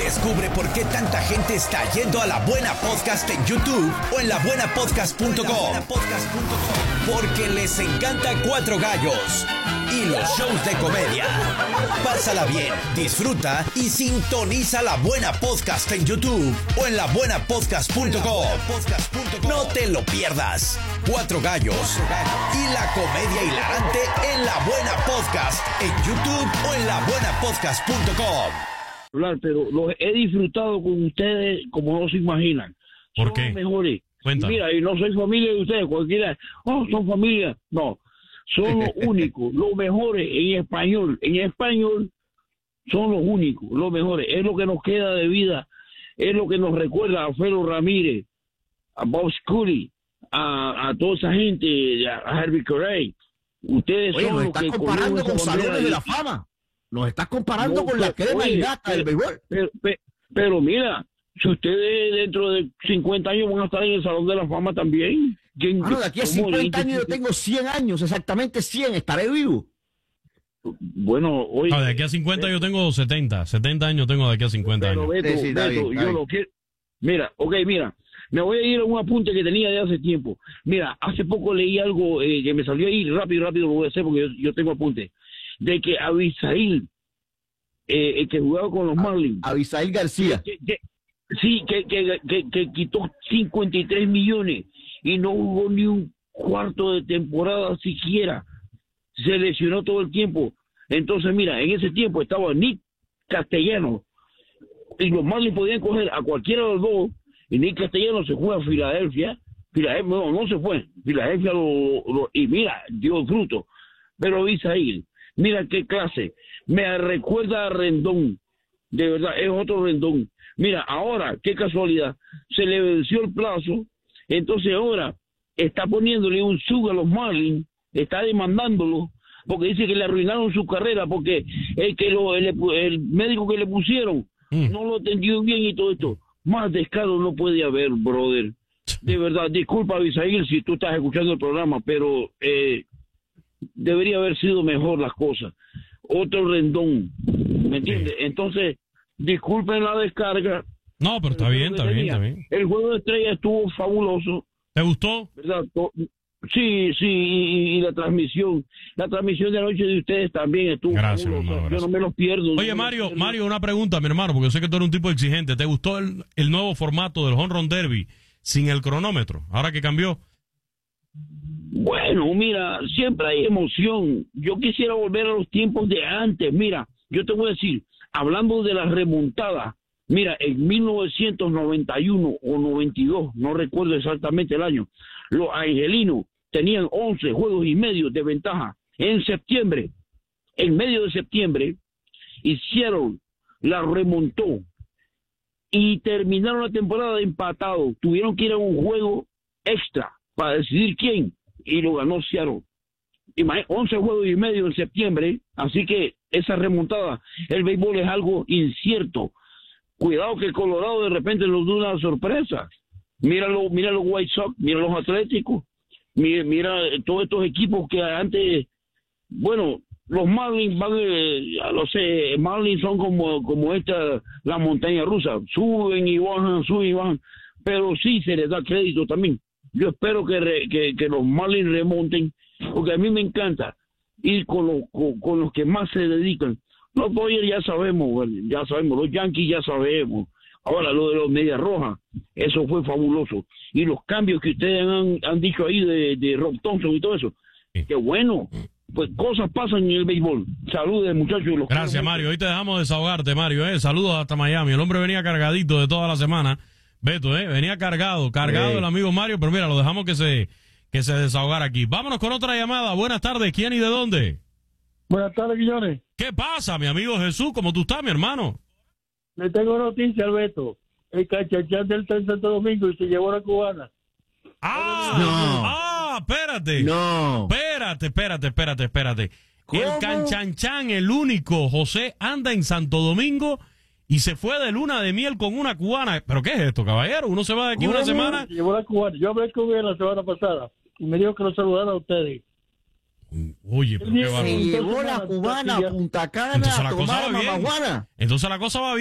Descubre por qué tanta gente está yendo a La Buena Podcast en YouTube o en labuenapodcast.com. Porque les encanta Cuatro Gallos y los shows de comedia. Pásala bien, disfruta y sintoniza La Buena Podcast en YouTube o en labuenapodcast.com. No te lo pierdas. Cuatro Gallos y la comedia hilarante en La Buena Podcast en YouTube o en labuenapodcast.com. Pero los he disfrutado con ustedes como no se imaginan. ¿Por Son qué? los mejores. Cuéntame. Mira, y no soy familia de ustedes, cualquiera, son familia. No, son los únicos, los mejores en español. En español son los únicos, los mejores. Es lo que nos queda de vida, es lo que nos recuerda a Felo Ramírez, a Bob Scully, a toda esa gente, a Herbie Corey. Ustedes Oye, son nos los estás que comparando cogieron con esa bandera salones de y- la fama. Nos estás comparando No, con la pero, crema y oye, nata del béisbol. Pero mira, si ustedes dentro de 50 años van a estar en el Salón de la Fama también. Bueno, de aquí a 50 años yo tengo 100 años, exactamente 100, estaré vivo. Bueno, oye... No, de aquí a 50 yo tengo 70. 70 años tengo de aquí a 50 Pero años. Beto, Sí, está Beto, bien, está yo bien. lo quiero... Mira, me voy a ir a un apunte que tenía de hace tiempo. Mira, hace poco leí algo que me salió ahí, rápido lo voy a hacer porque yo tengo apunte, de que Abisail, el que jugaba con los Marlins, Abisail García. que quitó 53 millones y no jugó ni un cuarto de temporada siquiera. Se lesionó todo el tiempo. Entonces, mira, en ese tiempo estaba Nick Castellanos y los Marlins podían coger a cualquiera de los dos y Nick Castellanos se fue a Filadelfia. No se fue. Filadelfia y mira, dio fruto. Pero Abisail, mira qué clase. Me recuerda a Rendón. De verdad, es otro Rendón. Mira, ahora, qué casualidad, se le venció el plazo, entonces ahora está poniéndole un sub a los Marlins, está demandándolo, porque dice que le arruinaron su carrera, porque el médico que le pusieron no lo atendió bien y todo esto. Más descaro no puede haber, brother. De verdad, disculpa, Abisail, si tú estás escuchando el programa, pero debería haber sido mejor las cosas. Otro Rendón, ¿me entiendes? Entonces, disculpen la descarga. No, pero está bien, está bien, está bien. El juego de estrellas estuvo fabuloso, ¿Te gustó? ¿verdad? Sí, y la transmisión de anoche de ustedes también estuvo Gracias, fabulosa. hermano, Yo gracias. no me los pierdo. Oye, Mario, una pregunta, mi hermano, porque yo sé que tú eres un tipo exigente. ¿Te gustó el nuevo formato del Home Run Derby sin el cronómetro? Ahora que cambió. Bueno, mira, siempre hay emoción. Yo quisiera volver a los tiempos de antes. Mira, yo te voy a decir, hablando de la remontada, mira, en 1991 o 92, no recuerdo exactamente el año, los angelinos tenían 11 juegos y medio de ventaja. En septiembre, en medio de septiembre, hicieron, la remontó y terminaron la temporada empatados. Tuvieron que ir a un juego extra para decidir quién y lo ganó Seattle. 11 juegos y medio en septiembre, así que esa remontada, el béisbol es algo incierto. Cuidado que el Colorado de repente nos da una sorpresa. Mira los White Sox, mira los Atléticos, mira todos estos equipos que antes, bueno, los Marlins van, ya lo sé, Marlins son como la montaña rusa, suben y bajan, pero sí se les da crédito también. Yo espero que los Marlins remonten, porque a mí me encanta ir con los que más se dedican. Los Dodgers ya sabemos, los Yankees ya sabemos. Ahora, lo de los Medias Rojas, eso fue fabuloso. Y los cambios que ustedes han dicho ahí de Rob Thompson y todo eso, qué bueno. Pues cosas pasan en el béisbol. Saludos, muchachos. Gracias, Mario. Hoy te dejamos desahogarte, Mario. Saludos hasta Miami. El hombre venía cargadito de toda la semana. Beto, venía cargado el amigo Mario, pero mira, lo dejamos que se desahogara aquí. Vámonos con otra llamada. Buenas tardes. ¿Quién y de dónde? Buenas tardes, Quiñones. ¿Qué pasa, mi amigo Jesús? ¿Cómo tú estás, mi hermano? Le tengo noticia, Alberto. El cachachán del Santo Domingo y se llevó a la cubana. Espérate. No. Espérate. ¿Cómo? El canchanchan, el único, José, anda en Santo Domingo y se fue de luna de miel con una cubana. ¿Pero qué es esto, caballero? Uno se va de aquí una semana. Se llevó a la cubana. Yo hablé con él la semana pasada y me dijo que lo saludara a ustedes. Oye, pero qué Se bárbaro. llevó la cubana a Punta Cana Entonces a la cosa tomar va bien. mamajuana. Entonces la cosa va bien.